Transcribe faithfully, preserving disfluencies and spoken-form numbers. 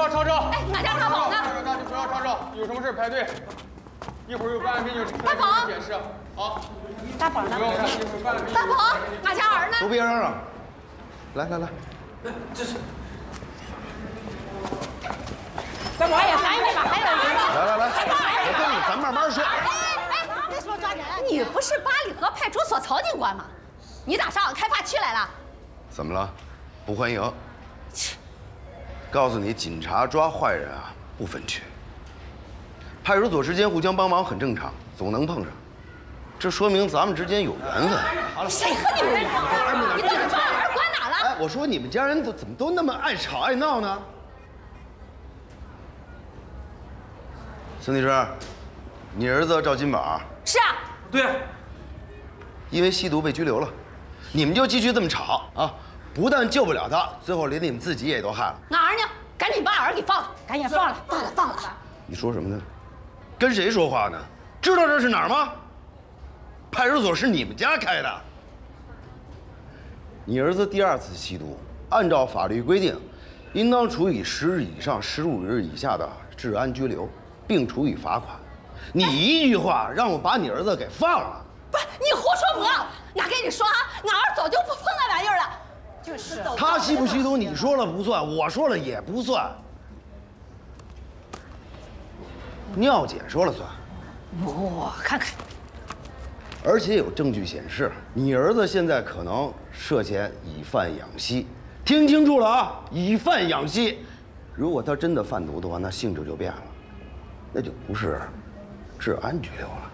要吵吵！ 哎，俺家大宝呢？ 大家不要吵吵，有什么事排队。一会儿有办案民警大宝解释。好。 大宝呢？ 不要看，一会儿办案民警。 大宝，俺家儿呢？ 都别嚷嚷，来来来。 这是。 大宝也赶紧吧，还有人呢。 来来来，我跟你咱慢慢说。 哎哎，别说抓人！你不是八里河派出所曹警官吗？你咋上开发区来了？ 怎么了？不欢迎？告诉你，警察抓坏人啊，不分区。派出所之间互相帮忙很正常，总能碰上。这说明咱们之间有缘分。 好了，谁和你有缘分？你到底把俺儿关哪了？ 哎，我说你们家人都怎么都那么爱吵爱闹呢？ 孙律师，你儿子赵金宝是啊， 对， 因为吸毒被拘留了，你们就继续这么吵啊！不但救不了他，最后连你们自己也都害了。 俺儿呢？赶紧把俺儿给放了！赶紧放了，放了，放了！ 你说什么呢？跟谁说话呢？知道这是哪儿吗？派出所是你们家开的。你儿子第二次吸毒，按照法律规定，应当处以十日以上十五日以下的治安拘留。 并处以罚款。你一句话让我把你儿子给放了， 不是你胡说八道！俺跟你说啊，俺儿早就不碰那玩意儿了。就是。 他吸不吸毒，你说了不算，我说了也不算。尿检说了算。 我看看。 而且有证据显示，你儿子现在可能涉嫌以贩养吸。听清楚了啊，以贩养吸。如果他真的贩毒的话，那性质就变了。 那就不是治安拘留了。